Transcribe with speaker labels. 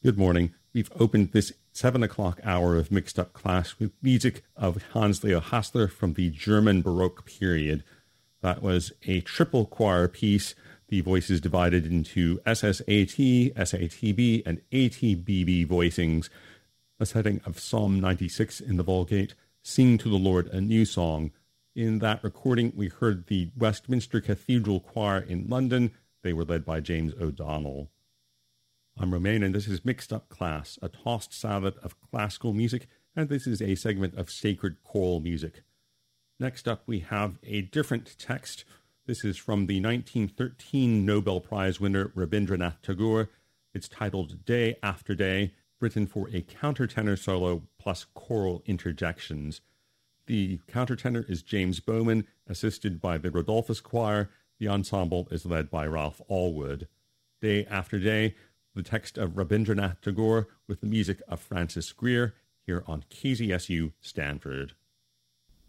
Speaker 1: Good morning. We've opened this 7 o'clock hour of Mixed Up Class with music of Hans Leo Hassler from the German Baroque period. That was a triple choir piece. The voices divided into SSAT, SATB, and ATBB voicings. A setting of Psalm 96 in the Vulgate, Sing to the Lord a New Song. In that recording, we heard the Westminster Cathedral Choir in London. They were led by James O'Donnell. I'm Romain, and this is Mixed Up Class, a tossed salad of classical music, and this is a segment of sacred choral music. Next up, we have a different text. This is from the 1913 Nobel Prize winner Rabindranath Tagore. It's titled Day After Day, written for a countertenor solo plus choral interjections. The countertenor is James Bowman, assisted by the Rodolphus Choir. The ensemble is led by Ralph Allwood. Day After Day, the text of Rabindranath Tagore with the music of Francis Greer, here on KZSU Stanford.